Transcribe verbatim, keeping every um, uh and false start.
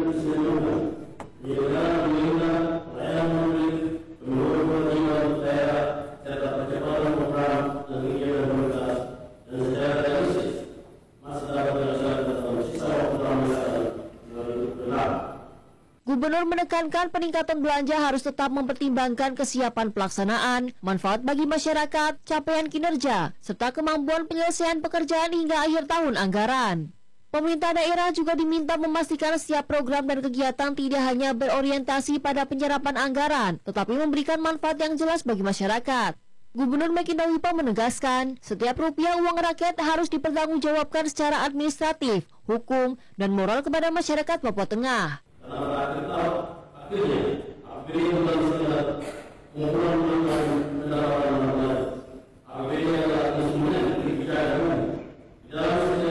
Gubernur menekankan peningkatan belanja harus tetap mempertimbangkan kesiapan pelaksanaan, manfaat bagi masyarakat, capaian kinerja, serta kemampuan penyelesaian pekerjaan hingga akhir tahun anggaran. Pemerintah daerah juga diminta memastikan setiap program dan kegiatan tidak hanya berorientasi pada penyerapan anggaran, tetapi memberikan manfaat yang jelas bagi masyarakat. Gubernur Mekinda Wipa menegaskan, setiap rupiah uang rakyat harus dipertanggungjawabkan secara administratif, hukum, dan moral kepada masyarakat Papua Tengah. Akhirnya, akhirnya